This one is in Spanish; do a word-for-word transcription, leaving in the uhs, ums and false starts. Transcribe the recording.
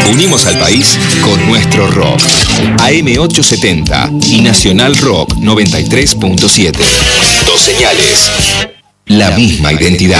Unimos al país con nuestro rock. A M ochocientos setenta y Nacional Rock noventa y tres punto siete. Dos señales. La misma identidad.